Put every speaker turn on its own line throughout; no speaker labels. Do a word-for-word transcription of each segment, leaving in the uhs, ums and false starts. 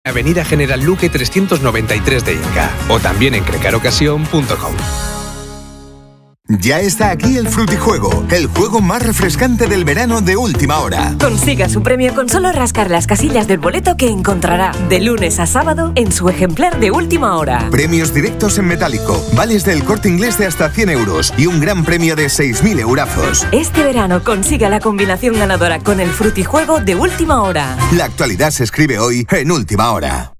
Avenida General Luque trescientos noventa y tres de Inca. O también en crecarocasión punto com.
Ya está aquí el Frutijuego, el juego más refrescante del verano de última hora.
Consiga su premio con solo rascar las casillas del boleto que encontrará de lunes a sábado en su ejemplar de última hora.
Premios directos en metálico, vales del Corte Inglés de hasta cien euros y un gran premio de seis mil eurazos.
Este verano consiga la combinación ganadora con el Frutijuego de última hora.
La actualidad se escribe hoy en última hora.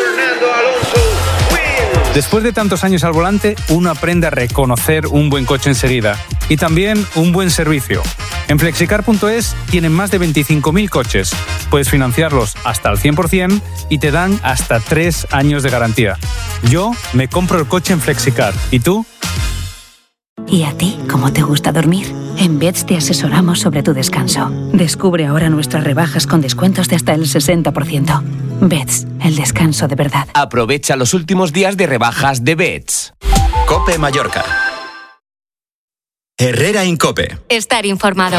Después de tantos años al volante, uno aprende a reconocer un buen coche enseguida y también un buen servicio. En flexicar punto es tienen más de veinticinco mil coches. Puedes financiarlos hasta al cien por ciento y te dan hasta tres años de garantía. Yo me compro el coche en Flexicar. ¿Y tú?
¿Y a ti cómo te gusta dormir? En Beds te asesoramos sobre tu descanso. Descubre ahora nuestras rebajas con descuentos de hasta el sesenta por ciento. Beds, el descanso de verdad.
Aprovecha los últimos días de rebajas de Beds.
COPE Mallorca. Herrera Incope.
Estar informado.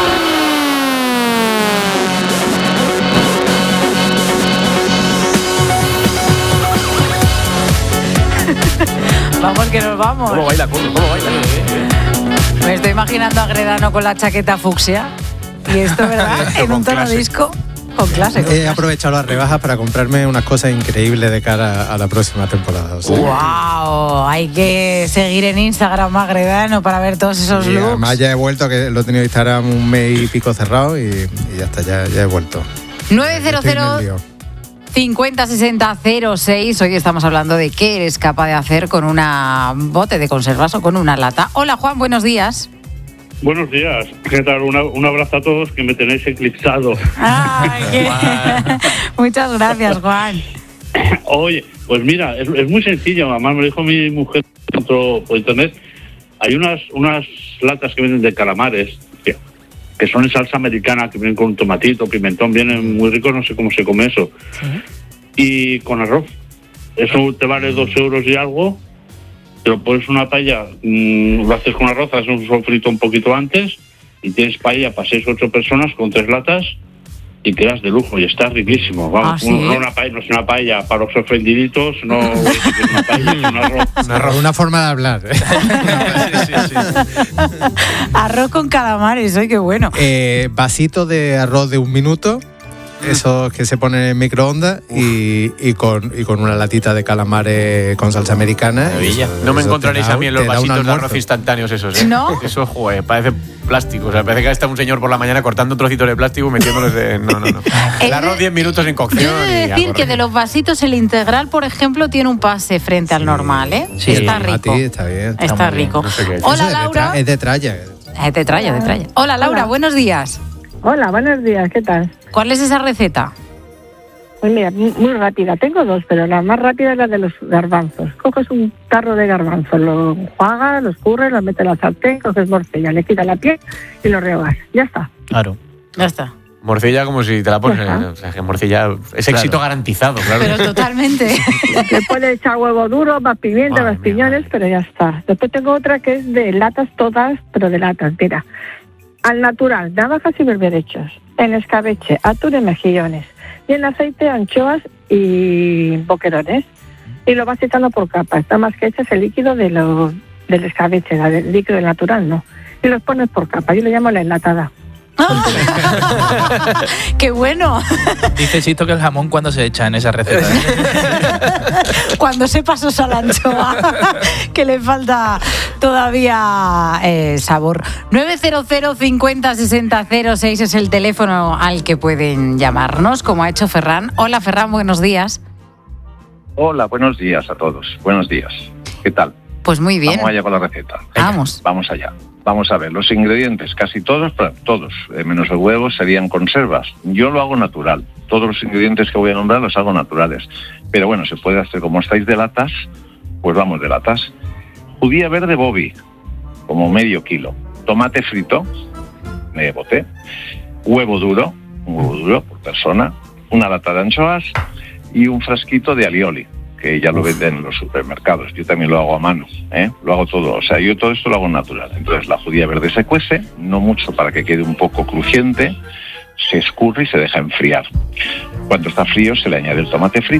Vamos que nos vamos.
¿Cómo baila? ¿Cómo, cómo baila?
Me estoy imaginando a Gredano con la chaqueta fucsia. Y esto, ¿verdad? En un tono disco. Con clase, con
He
clase.
aprovechado las rebajas para comprarme unas cosas increíbles de cara a la próxima temporada. O sea,
¡Wow! Hay que seguir en Instagram a Gredano para ver todos esos
y
looks.
además ya he vuelto, que lo he tenido Instagram un mes y pico cerrado y, y ya está, ya, ya he vuelto.
nueve cero cero
Estoy en el lío.
cincuenta sesenta cero seis. Hoy estamos hablando de qué eres capaz de hacer con una bote de conservas o con una lata. Hola, Juan, buenos días.
Buenos días, ¿qué tal? Una, un abrazo a todos que me tenéis eclipsado.
Ay, qué... Muchas gracias, Juan.
Oye, pues mira, es, es muy sencillo, además me dijo mi mujer dentro por internet, hay unas unas latas que vienen de calamares, que, que son en salsa americana, que vienen con tomatito, pimentón, vienen muy ricos, no sé cómo se come eso.
¿Sí?
Y con arroz. Eso te vale dos euros y algo. Te lo pones una paella, mmm, lo haces con arroz, haces un sofrito un poquito antes y tienes paella para seis o ocho personas con tres latas y quedas de lujo y está riquísimo. Vamos,
¿Ah, sí?
no, una paella, no es una paella para los ofendiditos, no es una paella, es un arroz.
Un arroz, una forma de hablar. ¿eh?
Sí, sí, sí.
Arroz con calamares, ¡ay, qué bueno!
Eh, vasito de arroz de un minuto. Esos que se ponen en microondas y, y, con, y con una latita de calamares con salsa americana.
Maravilla. No me
Eso
encontraréis
te da-
a mí en los
te da un
vasitos de
almuerzo.
arroz instantáneos esos, ¿eh?
¿No?
Eso, joder, parece plástico. O sea, parece que está un señor por la mañana cortando trocitos de plástico y metiéndolos en... No, no, no. El arroz diez minutos en cocción.
Yo he de
y a
decir que
correr.
de los vasitos el integral, por ejemplo, tiene un pase frente al normal, ¿eh?
Sí,
está
a
rico.
ti está bien.
Está,
Está muy bien,
rico.
no sé qué es.
Hola,
Eso es de
Laura.
tra- Es de tralla.
Eh, te traya, te traya. Hola, Laura,
Hola.
buenos días.
Hola, buenos días, ¿qué tal?
¿Cuál es esa receta?
Pues mira, muy muy rápida. Tengo dos, pero la más rápida es la de los garbanzos. Coges un tarro de garbanzos, lo enjuagas, lo escurres, lo metes en la sartén, coges morcilla, le quitas la piel y lo rehogas. Ya está.
Claro.
Ya está.
Morcilla como si te la pones... en- O sea, que morcilla es éxito garantizado, claro.
Pero totalmente.
Le puedes echar huevo duro, más pimienta,
Madre
más piñones, pero ya está. Después tengo otra que es de latas todas, pero de latas, mira. Al natural, navajas y berberechos. En escabeche, atún y mejillones. Y en aceite, anchoas y boquerones. Y lo vas echando por capas. Nada más que echas el líquido de lo, del escabeche, la del líquido del natural, no. Y los pones por capas. Yo le llamo la enlatada.
¡Qué bueno!
Dice Sisto que el jamón cuando se echa en esa receta.
Cuando se pasó a la anchoa, que le falta todavía eh, sabor. nueve cero cero cincuenta sesenta cero seis es el teléfono al que pueden llamarnos, como ha hecho Ferran. Hola, Ferran, buenos días.
Hola, buenos días a todos. Buenos días. ¿Qué tal?
Pues muy bien.
Vamos allá con la receta.
Vamos.
Vamos allá. Vamos a ver, los ingredientes, casi todos, pero todos, eh, menos el huevo, serían conservas. Yo lo hago natural. Todos los ingredientes que voy a nombrar los hago naturales. Pero bueno, se puede hacer, como estáis de latas, pues vamos de latas. Judía verde Bobby, como medio kilo. Tomate frito, medio bote. Huevo duro, un huevo duro por persona. Una lata de anchoas y un frasquito de alioli, que ya lo venden en los supermercados. Yo también lo hago a mano, ¿eh? Lo hago todo, o sea, yo todo esto lo hago natural. Entonces la judía verde se cuece, no mucho para que quede un poco crujiente, se escurre y se deja enfriar. Cuando está frío se le añade el tomate frito